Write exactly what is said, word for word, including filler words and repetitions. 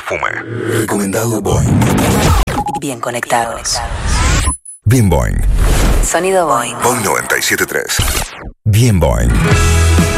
perfume. Recomendado Boing. Bien conectados. Bien Boing. Sonido Boing. Boing noventa y siete punto tres. Bien Boing.